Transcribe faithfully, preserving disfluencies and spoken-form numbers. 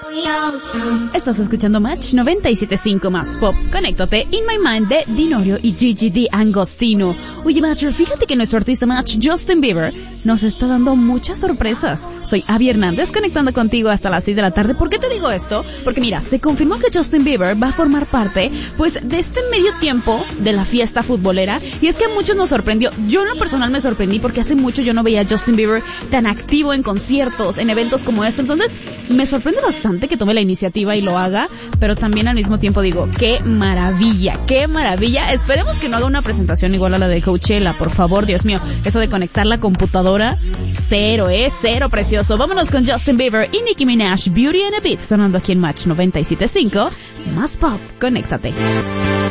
Estás escuchando Match noventa y siete punto cinco más Pop. Conéctate In My Mind de Dinorio y Gigi D. Angostino. Oye, Matcher, fíjate que nuestro artista Match, Justin Bieber, nos está dando muchas sorpresas. Soy Abby Hernández, conectando contigo hasta las seis de la tarde. ¿Por qué te digo esto? Porque mira, se confirmó que Justin Bieber va a formar parte, pues, de este medio tiempo de la fiesta futbolera. Y es que a muchos nos sorprendió. Yo en lo personal me sorprendí porque hace mucho yo no veía a Justin Bieber tan activo en conciertos, en eventos como esto. Entonces, me sorprende bastante que tome la iniciativa y lo haga, pero también al mismo tiempo digo, qué maravilla, qué maravilla. Esperemos que no haga una presentación igual a la de Coachella, por favor, Dios mío. Eso de conectar la computadora, cero, eh, cero, precioso. Vámonos con Justin Bieber y Nicki Minaj, Beauty and a Beat, sonando aquí en Match noventa y siete punto cinco. Más Pop, conéctate.